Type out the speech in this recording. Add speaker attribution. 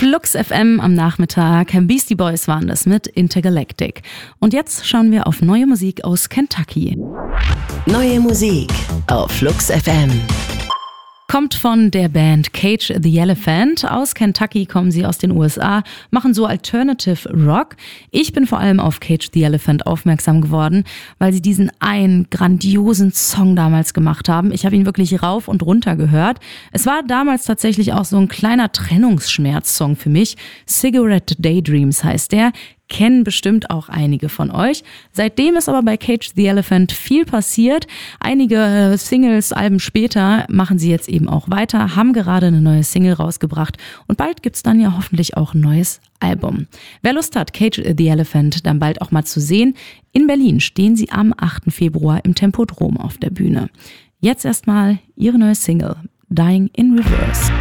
Speaker 1: Flux FM am Nachmittag. Beastie Boys waren das mit Intergalactic. Und jetzt schauen wir auf neue Musik aus Kentucky.
Speaker 2: Neue Musik auf Flux FM.
Speaker 1: Kommt von der Band Cage the Elephant. Aus Kentucky kommen sie aus den USA, machen so Alternative Rock. Ich bin vor allem auf Cage the Elephant aufmerksam geworden, weil sie diesen einen grandiosen Song damals gemacht haben. Ich habe ihn wirklich rauf und runter gehört. Es war damals tatsächlich auch so ein kleiner Trennungsschmerz-Song für mich. Cigarette Daydreams heißt der. Kennen bestimmt auch einige von euch. Seitdem ist aber bei Cage the Elephant viel passiert. Einige Singles, Alben später machen sie jetzt eben auch weiter, haben gerade eine neue Single rausgebracht und bald gibt's dann ja hoffentlich auch ein neues Album. Wer Lust hat, Cage the Elephant dann bald auch mal zu sehen, in Berlin stehen sie am 8. Februar im Tempodrom auf der Bühne. Jetzt erstmal ihre neue Single, Dying in Reverse.